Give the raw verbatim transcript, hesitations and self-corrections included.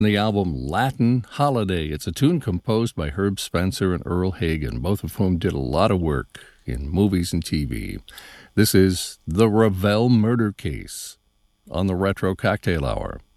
The album Latin Holiday. It's a tune composed by Herb Spencer and Earl Hagen, both of whom did a lot of work in movies and T V. This is The Ravel Murder Case on the Retro Cocktail Hour.